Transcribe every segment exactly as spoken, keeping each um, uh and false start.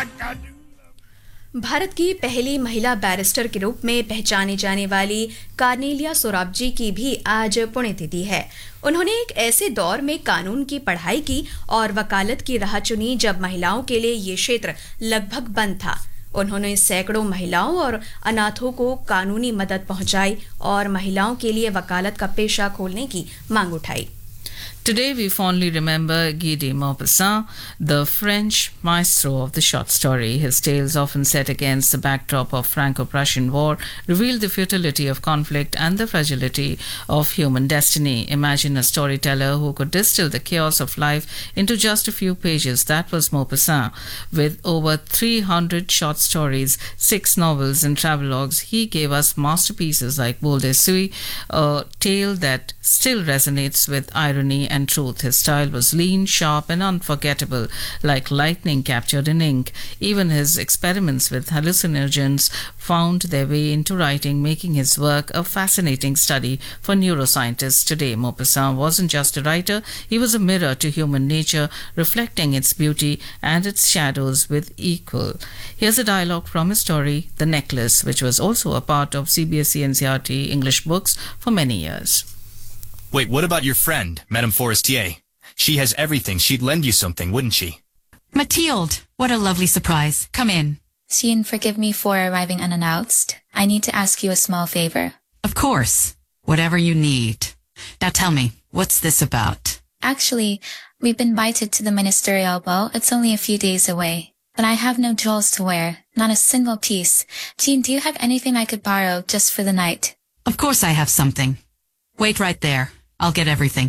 भारत की पहली महिला बैरिस्टर के रूप में पहचानी जाने वाली कार्नेलिया सोराबजी की भी आज पुण्यतिथि है। उन्होंने एक ऐसे दौर में कानून की पढ़ाई की और वकालत की राह चुनी जब महिलाओं के लिए ये क्षेत्र लगभग बंद था। उन्होंने सैकड़ों महिलाओं और अनाथों को कानूनी मदद पहुंचाई और महिलाओं के लिए वकालत का पेशा खोलने की मांग उठाई। Today we fondly remember Guy de Maupassant, the French maestro of the short story. His tales, often set against the backdrop of Franco-Prussian War, reveal the futility of conflict and the fragility of human destiny. Imagine a storyteller who could distill the chaos of life into just a few pages. That was Maupassant. With over three hundred short stories, six novels and travelogues, he gave us masterpieces like Boule de Suie, a tale that still resonates with irony and truth. His style was lean, sharp, and unforgettable, like lightning captured in ink. Even his experiments with hallucinogens found their way into writing, making his work a fascinating study for neuroscientists today. Maupassant wasn't just a writer, he was a mirror to human nature, reflecting its beauty and its shadows with equal. Here's a dialogue from his story, The Necklace, which was also a part of C B S E N C R T English books for many years. Wait, what about your friend, Madame Forestier? She has everything. She'd lend you something, wouldn't she? Mathilde, what a lovely surprise. Come in. Jean, forgive me for arriving unannounced. I need to ask you a small favor. Of course. Whatever you need. Now tell me, what's this about? Actually, we've been invited to the ministerial ball. It's only a few days away. But I have no jewels to wear. Not a single piece. Jean, do you have anything I could borrow just for the night? Of course I have something. Wait right there. I'll get everything.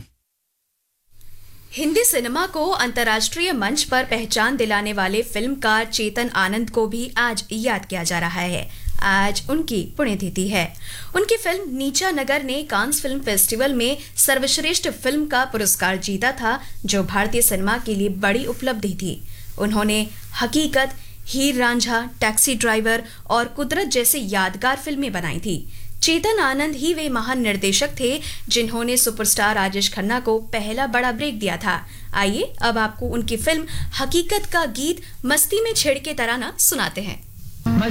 Hindi cinema को अंतर्राष्ट्रीय मंच पर पहचान दिलाने वाले फिल्मकार चेतन आनंद को भी आज याद किया जा रहा है। आज उनकी पुण्यतिथि है। उनकी फिल्म नीचा नगर ने कांस फिल्म फेस्टिवल में सर्वश्रेष्ठ फिल्म का पुरस्कार जीता था, जो भारतीय सिनेमा के लिए बड़ी उपलब्धि थी। उन्होंने हकीकत, हीर रांझा, टैक्सी ड्राइवर और कुदरत जैसे यादगार फिल्में बनाई थी। चेतन आनंद ही वे महान निर्देशक थे जिन्होंने सुपरस्टार राजेश खन्ना को पहला बड़ा ब्रेक दिया था। आइए अब आपको उनकी फिल्म हकीकत का गीत मस्ती में छिड़ के तराना सुनाते हैं।